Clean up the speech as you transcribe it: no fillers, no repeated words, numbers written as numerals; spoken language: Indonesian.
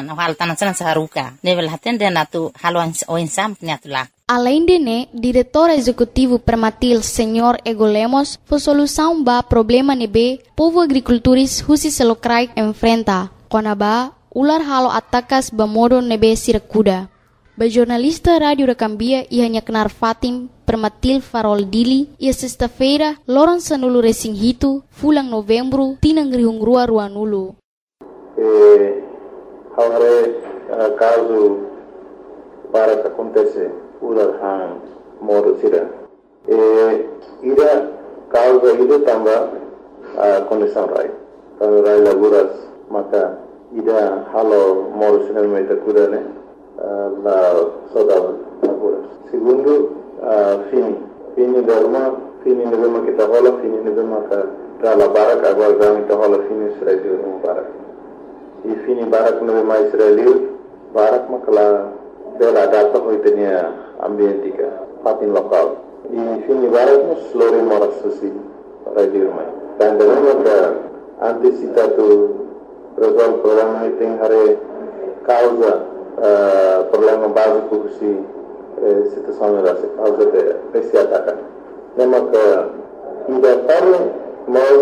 na hal tanan sana saharuka level haten den atu halwan o insam kniatula. Além de né, diretor executivo Permatil, Senhor Ego Lemos, foi solução ba problema nebe povo agricultores husi selokrai enfrenta. Konaba ular halo atakas bamodo nebe sirakuda. Ba jornalista rádio da Cambia ia hanya kenar Fatim Permatil Farol Dili ia sexta-feira loron sanulu resing hitu fulang novembro tinang rihung rua nulu. Haware caso para que acontece ular hang modo sira. Ida causa ida tamba condição rai. Kalau rai laguras maka ida halo modo sira meta kuda ne la soda laguras. Segundo fini darma fini nebema kita hola fini nebema ka la barak agora gami kita hola fini sira diu barak. I fini barak nebema Israel barak makala bela data hoitenia ambientika patin lokal. I fini barak mus lori moras susi radio mai. Dan dalam ka antisipatu resolve problema iting hare causa problema básico si situação da causa de esse ataque. Lembra que ainda para nós